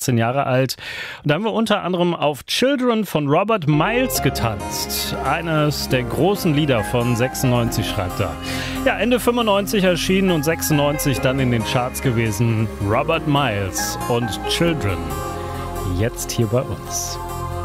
18 Jahre alt. Und da haben wir unter anderem auf Children von Robert Miles getanzt. Eines der großen Lieder von 96, schreibt er. Ja, Ende 95 erschienen und 96 dann in den Charts gewesen. Robert Miles und Children. Jetzt hier bei uns.